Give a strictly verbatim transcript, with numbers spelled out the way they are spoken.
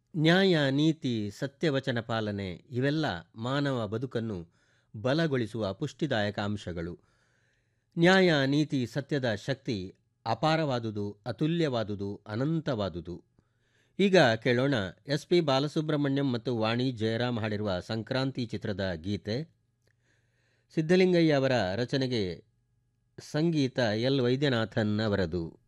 ನ್ಯಾಯ, ನೀತಿ, ಸತ್ಯವಚನ ಪಾಲನೆ ಇವೆಲ್ಲ ಮಾನವ ಬದುಕನ್ನು ಬಲಗೊಳಿಸುವ ಪುಷ್ಟಿದಾಯಕ ಅಂಶಗಳು. ನ್ಯಾಯ, ನೀತಿ, ಸತ್ಯದ ಶಕ್ತಿ ಅಪಾರವಾದುದು, ಅತುಲ್ಯವಾದುದು, ಅನಂತವಾದುದು. ಈಗ ಕೇಳೋಣ ಎಸ್ ಪಿ ಬಾಲಸುಬ್ರಹ್ಮಣ್ಯಂ ಮತ್ತು ವಾಣಿ ಜಯರಾಮ್ ಹಾಡಿರುವ ಸಂಕ್ರಾಂತಿ ಚಿತ್ರದ ಗೀತೆ. ಸಿದ್ಧಲಿಂಗಯ್ಯ ಅವರ ರಚನೆಗೆ ಸಂಗೀತ ಎಲ್ ವೈದ್ಯನಾಥನ್ ಅವರದು.